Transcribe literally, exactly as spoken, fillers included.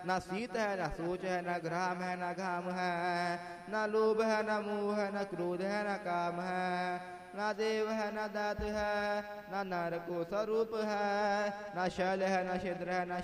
ना शीत है ना सोच है ना घ्राम है ना घाम है, ना लोभ है ना मोह है ना क्रोध है ना काम है, ना देव है ना दात है ना नर को स्वरूप है, ना शैल है ना छिद्र है ना